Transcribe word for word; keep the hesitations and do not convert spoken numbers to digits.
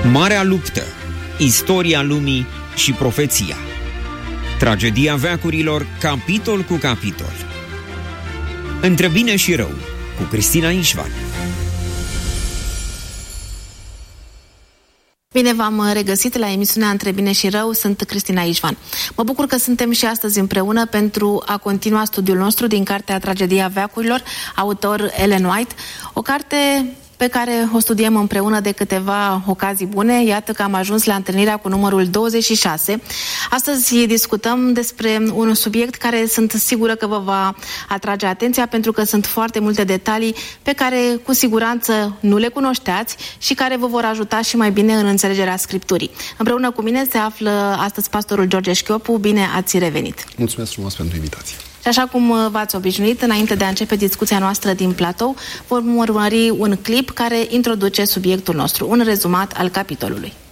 Marea luptă, istoria lumii și profeția. Tragedia veacurilor, capitol cu capitol. Între bine și rău, cu Cristina Ișvan. Bine v-am regăsit la emisiunea Între bine și rău, sunt Cristina Ișvan. Mă bucur că suntem și astăzi împreună pentru a continua studiul nostru din cartea Tragedia veacurilor, autor Ellen White, o carte pe care o studiem împreună de câteva ocazii bune. Iată că am ajuns la întâlnirea cu numărul douăzeci și șase. Astăzi discutăm despre un subiect care sunt sigură că vă va atrage atenția, pentru că sunt foarte multe detalii pe care cu siguranță nu le cunoșteați și care vă vor ajuta și mai bine în înțelegerea Scripturii. Împreună cu mine se află astăzi pastorul George Șchiopu. Bine ați revenit! Mulțumesc frumos pentru invitație! Și așa cum v-ați obișnuit, înainte de a începe discuția noastră din platou, vom urmări un clip care introduce subiectul nostru, un rezumat al capitolului.